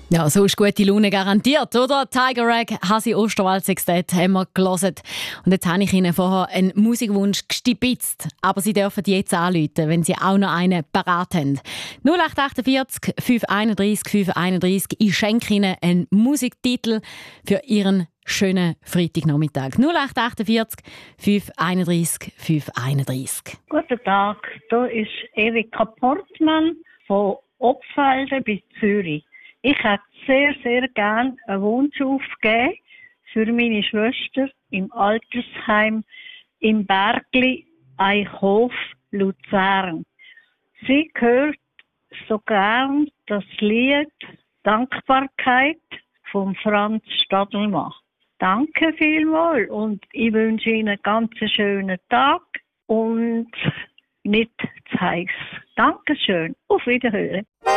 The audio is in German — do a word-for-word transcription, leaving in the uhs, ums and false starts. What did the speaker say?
Ja, so ist gute Laune garantiert, oder? Tiger Rag, Hasi Osterwald Sextett haben wir gelesen. Und jetzt habe ich Ihnen vorher einen Musikwunsch gestibitzt. Aber Sie dürfen jetzt anrufen, wenn Sie auch noch einen parat haben. null acht achtundvierzig, fünf einunddreißig, fünf einunddreißig. Ich schenke Ihnen einen Musiktitel für Ihren schönen Freitagnachmittag. null acht achtundvierzig, fünf einunddreißig, fünf einunddreißig. Guten Tag, hier ist Erika Portmann von Obfelden bis Zürich. Ich hätte sehr, sehr gerne einen Wunsch aufgegeben für meine Schwester im Altersheim im Bergli Eichhof, Luzern. Sie hört so gern das Lied Dankbarkeit von Franz Stadelmann. Danke vielmals und ich wünsche Ihnen einen ganz schönen Tag und nicht zu heiß. Dankeschön. Auf Wiederhören.